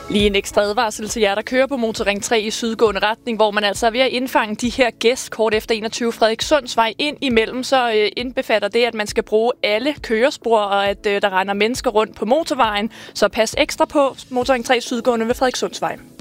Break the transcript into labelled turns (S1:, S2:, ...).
S1: Lige en ekstra advarsel til jer, der kører på Motorring 3 i sydgående retning, hvor man altså er ved at indfange de her gæs kort efter 21 Frederikssundsvej ind imellem, så indbefatter det, at man skal bruge alle kørespor, og at der render mennesker rundt på motorvejen. Så pas ekstra på Motorring 3 sydgående ved Frederikssundsvej.